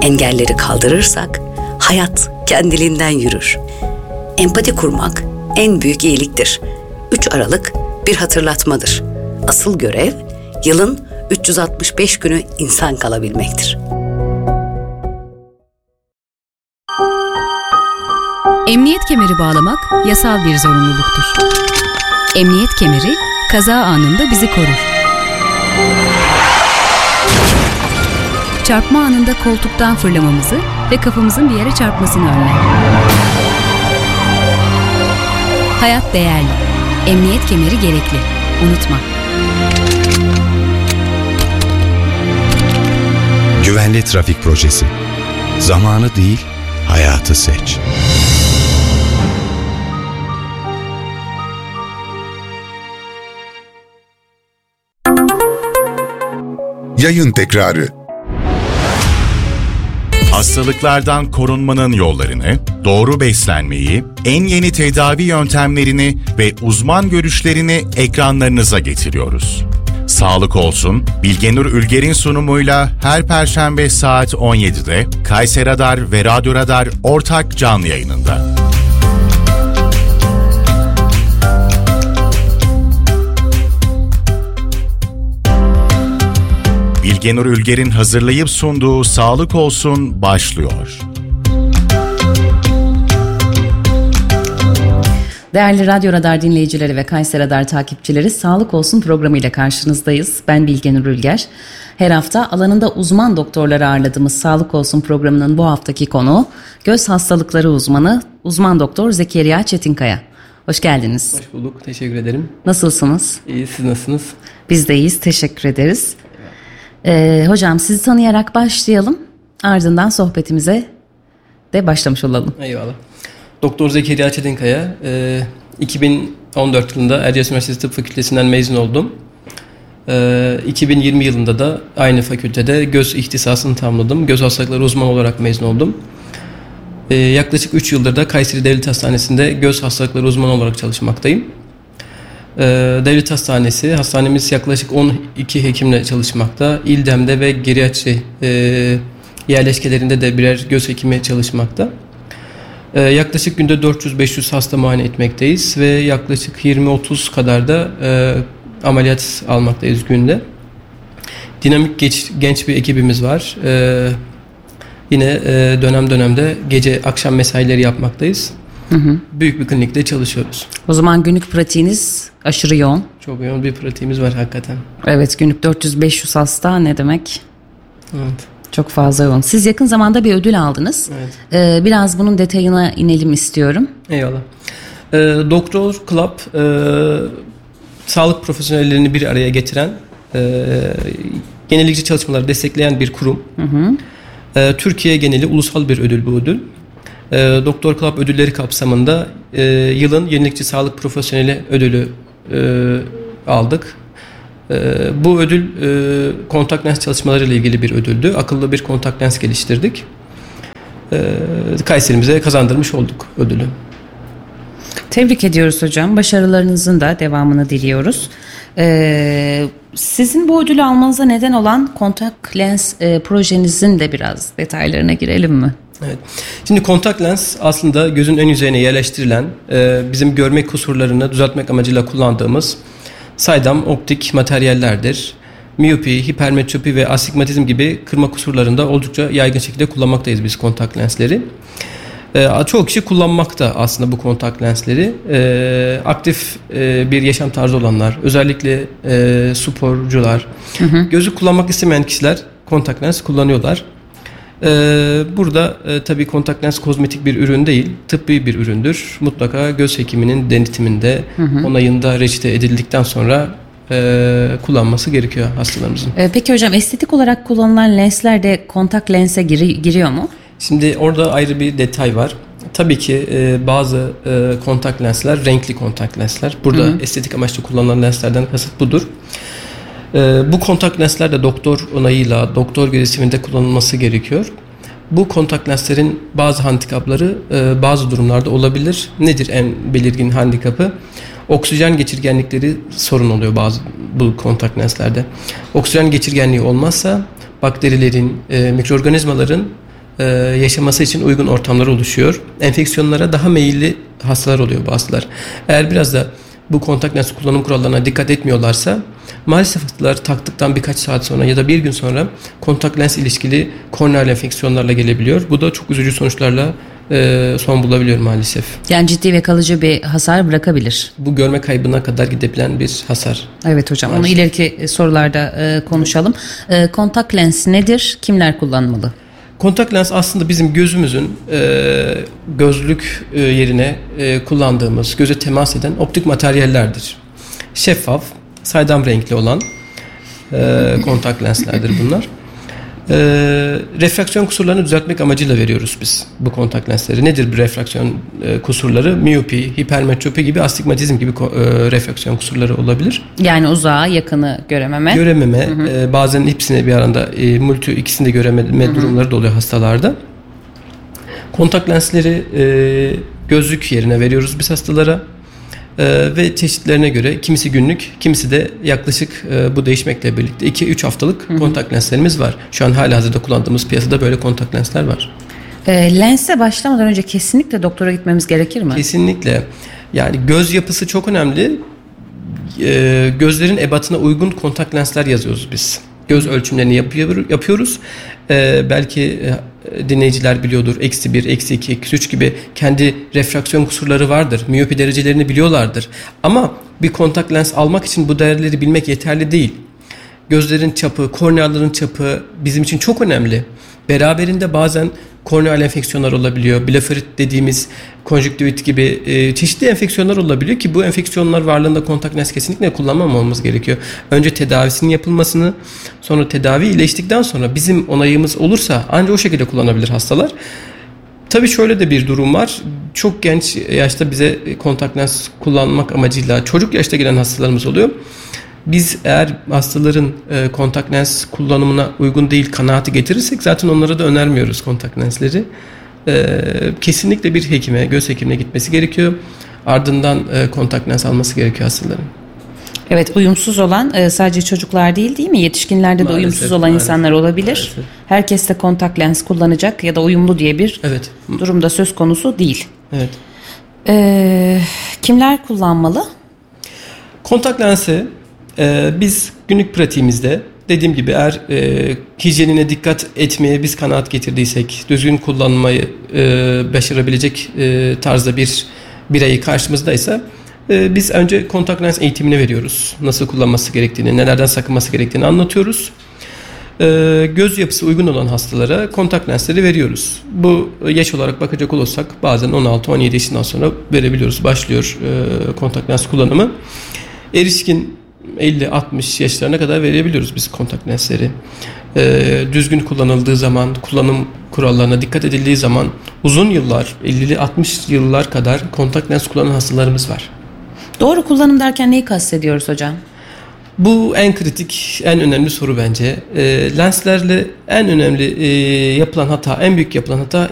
Engelleri kaldırırsak hayat kendiliğinden yürür. Empati kurmak en büyük iyiliktir. 3 Aralık bir hatırlatmadır. Asıl görev yılın 365 günü insan kalabilmektir. Emniyet kemeri bağlamak yasal bir zorunluluktur. Emniyet kemeri kaza anında bizi korur. Çarpma anında koltuktan fırlamamızı ve kafamızın bir yere çarpmasını önler. Hayat değerli. Emniyet kemeri gerekli. Unutma. Güvenli trafik projesi. Zamanı değil, hayatı seç. Yayın tekrarı. Hastalıklardan korunmanın yollarını, doğru beslenmeyi, en yeni tedavi yöntemlerini ve uzman görüşlerini ekranlarınıza getiriyoruz. Sağlık olsun, Bilgenur Ülger'in sunumuyla her Perşembe saat 17'de Kayseri Radar ve Radyo Radar ortak canlı yayınında. Bilgenur Ülger'in hazırlayıp sunduğu Sağlık Olsun başlıyor. Değerli Radyo Radar dinleyicileri ve Kayseri Radar takipçileri, Sağlık Olsun programıyla karşınızdayız. Ben Bilgenur Ülger. Her hafta alanında uzman doktorları ağırladığımız Sağlık Olsun programının bu haftaki konuğu göz hastalıkları uzmanı, uzman doktor Zekeriya Çetinkaya. Hoş geldiniz. Hoş bulduk, teşekkür ederim. Nasılsınız? İyi, siz nasılsınız? Biz de iyiyiz, teşekkür ederiz. Hocam sizi tanıyarak başlayalım. Ardından sohbetimize de başlamış olalım. Eyvallah. Doktor Zekeriya Çetinkaya, 2014 yılında Erciyes Üniversitesi Tıp Fakültesinden mezun oldum. 2020 yılında da aynı fakültede göz ihtisasını tamamladım. Göz hastalıkları uzmanı olarak mezun oldum. Yaklaşık 3 yıldır da Kayseri Devlet Hastanesi'nde göz hastalıkları uzmanı olarak çalışmaktayım. Devlet hastanemiz yaklaşık 12 hekimle çalışmakta. İldem'de ve geriatri yerleşkelerinde de birer göz hekimi çalışmakta. Yaklaşık günde 400-500 hasta muayene etmekteyiz ve yaklaşık 20-30 kadar da ameliyat almaktayız günde. Dinamik genç bir ekibimiz var. Yine dönemde gece akşam mesaileri yapmaktayız. Büyük bir klinikte çalışıyoruz. O zaman günlük pratiğiniz aşırı yoğun. Çok yoğun bir pratiğimiz var hakikaten. Evet, günlük 400-500 hasta ne demek? Evet. Çok fazla yoğun. Siz yakın zamanda bir ödül aldınız. Evet. Biraz bunun detayına inelim istiyorum. Eyvallah. Doktor Club sağlık profesyonellerini bir araya getiren, yenilikçi çalışmaları destekleyen bir kurum. Türkiye geneli ulusal bir ödül bu ödül. Doktor Club ödülleri kapsamında yılın yenilikçi sağlık profesyoneli ödülü aldık. Bu ödül kontak lens çalışmaları ile ilgili bir ödüldü. Akıllı bir kontak lens geliştirdik. Kayserimize kazandırmış olduk ödülü. Tebrik ediyoruz hocam. Başarılarınızın da devamını diliyoruz. Sizin bu ödülü almanıza neden olan kontak lens projenizin de biraz detaylarına girelim mi? Evet. Şimdi kontak lens aslında gözün ön yüzeyine yerleştirilen, bizim görme kusurlarını düzeltmek amacıyla kullandığımız saydam optik materyallerdir. Miyopi, hipermetropi ve astigmatizm gibi kırma kusurlarında oldukça yaygın şekilde kullanmaktayız biz kontak lensleri. Çoğu kişi kullanmakta aslında bu kontak lensleri. Aktif bir yaşam tarzı olanlar, özellikle sporcular, gözü kullanmak istemeyen kişiler kontak lens kullanıyorlar. Burada tabii kontak lens kozmetik bir ürün değil, tıbbi bir üründür. Mutlaka göz hekiminin denetiminde, onayında reçete edildikten sonra kullanması gerekiyor hastalarımızın. Peki hocam, estetik olarak kullanılan lensler de kontak lense giriyor mu? Şimdi orada ayrı bir detay var. Tabii ki bazı kontak lensler renkli kontak lensler. Burada estetik amaçlı kullanılan lenslerden kasıt budur. Bu kontak lensler de doktor onayıyla, doktor gözetiminde kullanılması gerekiyor. Bu kontak lenslerin bazı handikapları bazı durumlarda olabilir. Nedir en belirgin handikapı? Oksijen geçirgenlikleri sorun oluyor bu kontak lenslerde. Oksijen geçirgenliği olmazsa bakterilerin, mikroorganizmaların yaşaması için uygun ortamlar oluşuyor. Enfeksiyonlara daha meyilli hastalar oluyor bu hastalar. Eğer biraz da bu kontak lens kullanım kurallarına dikkat etmiyorlarsa maalesef hastalar taktıktan birkaç saat sonra ya da bir gün sonra kontak lens ilişkili korneal enfeksiyonlarla gelebiliyor. Bu da çok üzücü sonuçlarla son bulabiliyor maalesef. Yani ciddi ve kalıcı bir hasar bırakabilir. Bu görme kaybına kadar gidebilen bir hasar. Evet hocam, maalesef. onu ileriki sorularda konuşalım. Kontak lens nedir? Kimler kullanmalı? Kontak lens aslında bizim gözümüzün gözlük yerine kullandığımız, göze temas eden optik materyallerdir. Şeffaf, saydam renkli olan kontak lenslerdir bunlar. Refraksiyon kusurlarını düzeltmek amacıyla veriyoruz biz bu kontak lensleri. Nedir bu refraksiyon kusurları? Miyopi, hipermetropi gibi, astigmatizm gibi refraksiyon kusurları olabilir. Yani uzağa yakını görememe. Görememe, bazen hepsini bir arada ikisini de görememe durumları da oluyor hastalarda. Kontak lensleri gözlük yerine veriyoruz biz hastalara. Ve çeşitlerine göre kimisi günlük, kimisi de yaklaşık bu değişmekle birlikte 2-3 haftalık kontak lenslerimiz var. Şu an halihazırda kullandığımız piyasada böyle kontak lensler var. Lense başlamadan önce kesinlikle doktora gitmemiz gerekir mi? Kesinlikle. Yani göz yapısı çok önemli. Gözlerin ebatına uygun kontak lensler yazıyoruz biz. Göz ölçümlerini yapıyoruz. Belki dinleyiciler biliyordur. -1, -2, -3 gibi kendi refraksiyon kusurları vardır. Miyopi derecelerini biliyorlardır. Ama bir kontak lens almak için bu değerleri bilmek yeterli değil. Gözlerin çapı, korneaların çapı bizim için çok önemli. Beraberinde bazen korneal enfeksiyonlar olabiliyor. Blefarit dediğimiz konjüktivit gibi çeşitli enfeksiyonlar olabiliyor ki bu enfeksiyonlar varlığında kontak lens kesinlikle kullanmamamız gerekiyor. Önce tedavisinin yapılmasını, sonra tedavi iyileştikten sonra bizim onayımız olursa ancak o şekilde kullanabilir hastalar. Tabii şöyle de bir durum var. Çok genç yaşta bize kontak lens kullanmak amacıyla çocuk yaşta gelen hastalarımız oluyor. Biz eğer hastaların kontak lens kullanımına uygun değil kanaati getirirsek zaten onlara da önermiyoruz kontak lensleri. Kesinlikle bir hekime, göz hekimine gitmesi gerekiyor. Ardından kontak lens alması gerekiyor hastaların. Evet, uyumsuz olan sadece çocuklar değil mi? Yetişkinlerde de Maalesef, uyumsuz olan insanlar olabilir. Maalesef. Herkes de kontak lens kullanacak ya da uyumlu diye bir Evet. durumda söz konusu değil. Evet. Kimler kullanmalı? Kontak lensi biz günlük pratiğimizde dediğim gibi eğer hijyenine dikkat etmeye biz kanaat getirdiysek, düzgün kullanmayı başarabilecek tarzda bir bireyi karşımızdaysa biz önce kontak lens eğitimini veriyoruz. Nasıl kullanması gerektiğini, nelerden sakınması gerektiğini anlatıyoruz. Göz yapısı uygun olan hastalara kontak lensleri veriyoruz. Bu yaş olarak bakacak olursak bazen 16-17 yaşından sonra verebiliyoruz. Başlıyor kontak lens kullanımı. Erişkin 50-60 yaşlarına kadar verebiliyoruz biz kontak lensleri. Düzgün kullanıldığı zaman, kullanım kurallarına dikkat edildiği zaman uzun yıllar, 50-60 yıllar kadar kontak lens kullanan hastalarımız var. Doğru kullanım derken neyi kastediyoruz hocam? Bu en kritik, en önemli soru bence. Lenslerle en önemli yapılan hata, en büyük yapılan hata